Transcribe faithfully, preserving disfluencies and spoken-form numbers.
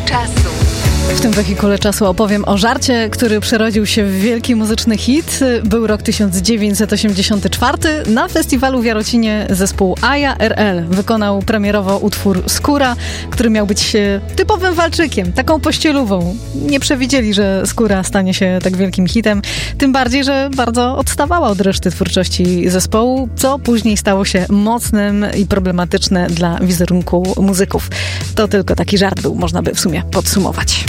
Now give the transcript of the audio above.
czasu. W tym wehikule czasu opowiem o żarcie, który przerodził się w wielki muzyczny hit. Był rok tysiąc dziewięćset osiemdziesiąty czwarty. Na festiwalu w Jarocinie zespół Aja R L wykonał premierowo utwór Skóra, który miał być typowym walczykiem, taką pościelówą. Nie przewidzieli, że Skóra stanie się tak wielkim hitem. Tym bardziej, że bardzo odstawała od reszty twórczości zespołu, co później stało się mocnym i problematyczne dla wizerunku muzyków. To tylko taki żart był, można by w sumie podsumować.